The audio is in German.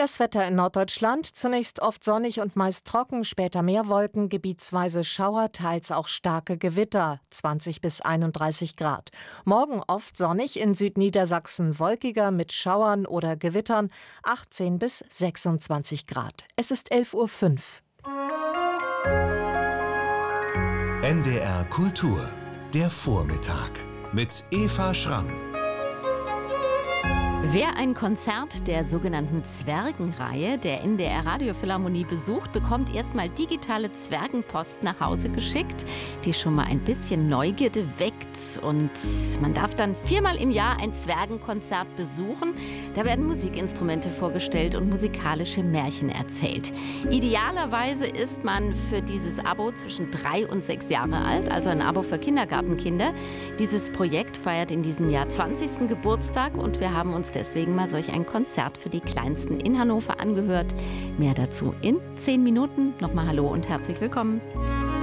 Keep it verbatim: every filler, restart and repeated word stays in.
Das Wetter in Norddeutschland: Zunächst oft sonnig und meist trocken, später mehr Wolken, gebietsweise Schauer, teils auch starke Gewitter, zwanzig bis einunddreißig Grad. Morgen oft sonnig, in Südniedersachsen wolkiger mit Schauern oder Gewittern, achtzehn bis sechsundzwanzig Grad. Es ist elf Uhr fünf. N D R Kultur, der Vormittag mit Eva Schramm. Wer ein Konzert der sogenannten Zwergenreihe der N D R Radiophilharmonie besucht, bekommt erstmal digitale Zwergenpost nach Hause geschickt, die schon mal ein bisschen Neugierde weckt. Und man darf dann viermal im Jahr ein Zwergenkonzert besuchen. Da werden Musikinstrumente vorgestellt und musikalische Märchen erzählt. Idealerweise ist man für dieses Abo zwischen drei und sechs Jahre alt, also ein Abo für Kindergartenkinder. Dieses Projekt feiert in diesem Jahr zwanzigsten Geburtstag und wir haben uns deswegen mal solch ein Konzert für die Kleinsten in Hannover angehört. Mehr dazu in zehn Minuten. Nochmal hallo und herzlich willkommen.